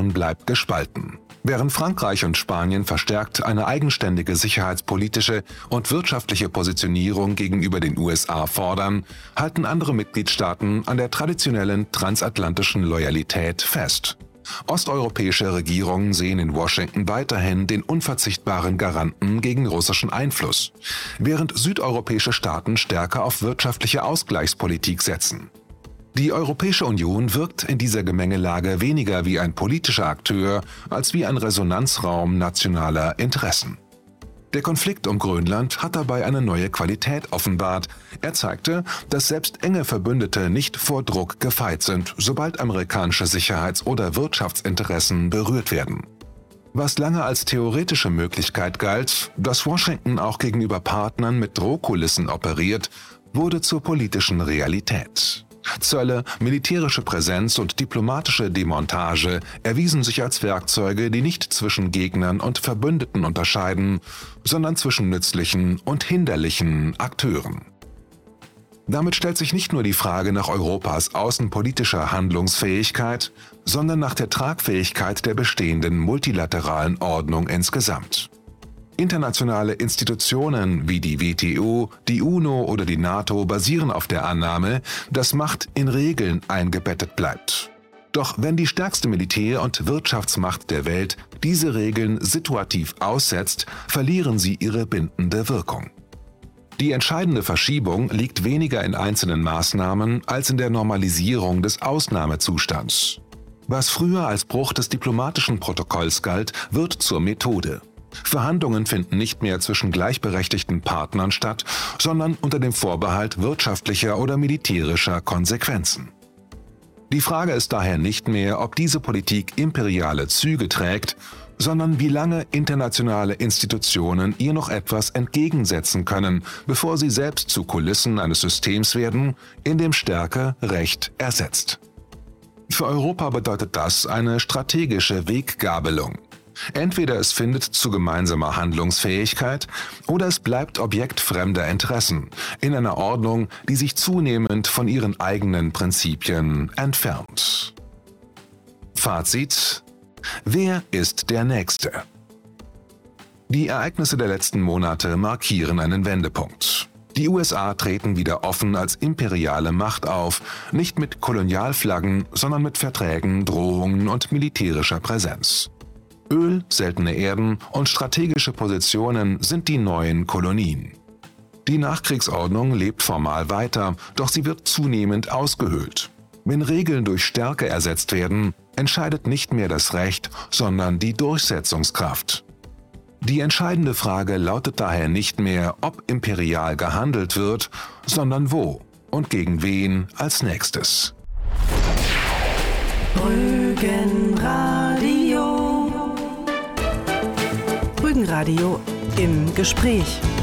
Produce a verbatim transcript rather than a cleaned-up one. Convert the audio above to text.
Union bleibt gespalten. Während Frankreich und Spanien verstärkt eine eigenständige sicherheitspolitische und wirtschaftliche Positionierung gegenüber den U S A fordern, halten andere Mitgliedstaaten an der traditionellen transatlantischen Loyalität fest. Osteuropäische Regierungen sehen in Washington weiterhin den unverzichtbaren Garanten gegen russischen Einfluss, während südeuropäische Staaten stärker auf wirtschaftliche Ausgleichspolitik setzen. Die Europäische Union wirkt in dieser Gemengelage weniger wie ein politischer Akteur als wie ein Resonanzraum nationaler Interessen. Der Konflikt um Grönland hat dabei eine neue Qualität offenbart. Er zeigte, dass selbst enge Verbündete nicht vor Druck gefeit sind, sobald amerikanische Sicherheits- oder Wirtschaftsinteressen berührt werden. Was lange als theoretische Möglichkeit galt, dass Washington auch gegenüber Partnern mit Drohkulissen operiert, wurde zur politischen Realität. Zölle, militärische Präsenz und diplomatische Demontage erwiesen sich als Werkzeuge, die nicht zwischen Gegnern und Verbündeten unterscheiden, sondern zwischen nützlichen und hinderlichen Akteuren. Damit stellt sich nicht nur die Frage nach Europas außenpolitischer Handlungsfähigkeit, sondern nach der Tragfähigkeit der bestehenden multilateralen Ordnung insgesamt. Internationale Institutionen wie die W T O, die UNO oder die NATO basieren auf der Annahme, dass Macht in Regeln eingebettet bleibt. Doch wenn die stärkste Militär- und Wirtschaftsmacht der Welt diese Regeln situativ aussetzt, verlieren sie ihre bindende Wirkung. Die entscheidende Verschiebung liegt weniger in einzelnen Maßnahmen als in der Normalisierung des Ausnahmezustands. Was früher als Bruch des diplomatischen Protokolls galt, wird zur Methode. Verhandlungen finden nicht mehr zwischen gleichberechtigten Partnern statt, sondern unter dem Vorbehalt wirtschaftlicher oder militärischer Konsequenzen. Die Frage ist daher nicht mehr, ob diese Politik imperiale Züge trägt, sondern wie lange internationale Institutionen ihr noch etwas entgegensetzen können, bevor sie selbst zu Kulissen eines Systems werden, in dem Stärke Recht ersetzt. Für Europa bedeutet das eine strategische Weggabelung. Entweder es findet zu gemeinsamer Handlungsfähigkeit oder es bleibt Objekt fremder Interessen in einer Ordnung, die sich zunehmend von ihren eigenen Prinzipien entfernt. Fazit: Wer ist der Nächste? Die Ereignisse der letzten Monate markieren einen Wendepunkt. Die U S A treten wieder offen als imperiale Macht auf, nicht mit Kolonialflaggen, sondern mit Verträgen, Drohungen und militärischer Präsenz. Öl, seltene Erden und strategische Positionen sind die neuen Kolonien. Die Nachkriegsordnung lebt formal weiter, doch sie wird zunehmend ausgehöhlt. Wenn Regeln durch Stärke ersetzt werden, entscheidet nicht mehr das Recht, sondern die Durchsetzungskraft. Die entscheidende Frage lautet daher nicht mehr, ob imperial gehandelt wird, sondern wo und gegen wen als nächstes. Rügenradio. Rügenradio im Gespräch.